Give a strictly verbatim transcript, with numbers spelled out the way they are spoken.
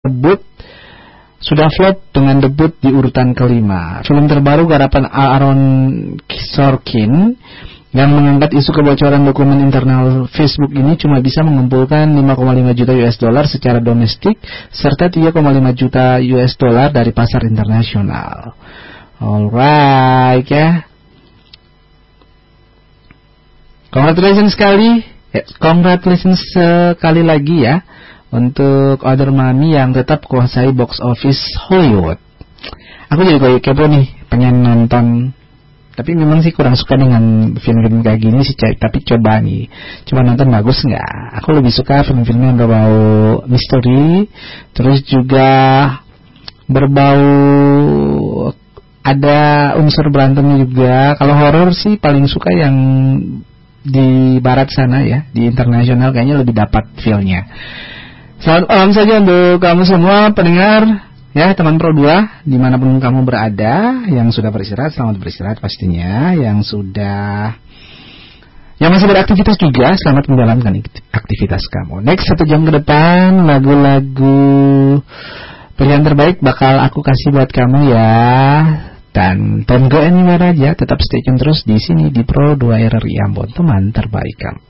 tersebut sudah flop dengan debut di urutan kelima. Film terbaru garapan Aaron Sorkin yang mengangkat isu kebocoran dokumen internal Facebook ini cuma bisa mengumpulkan lima koma lima juta U S dollar secara domestik serta tiga koma lima juta U S dollar dari pasar internasional. Alright ya. Congratulations sekali, ya, congratulations sekali lagi ya untuk Other Mommy yang tetap kuasai box office Hollywood. Aku jadi kayak kepo nih, pengen nonton. Tapi memang sih kurang suka dengan film-film kayak gini sih, tapi coba nih, coba nonton bagus nggak? Aku lebih suka film-film yang berbau misteri, terus juga berbau ada unsur berantemnya juga. Kalau horor sih paling suka yang di barat sana ya, di internasional kayaknya lebih dapat feel-nya. Selamat malam saja untuk kamu semua pendengar ya, teman Pro dua dimanapun kamu berada, yang sudah beristirahat selamat beristirahat pastinya, yang sudah yang masih beraktivitas juga selamat menjalankan aktivitas kamu. Next satu jam ke depan lagu-lagu pilihan terbaik bakal aku kasih buat kamu ya. Dan don't go anywhere aja, tetap stay tune terus di sini di Pro dua R R I Ambon, teman terbaik kamu.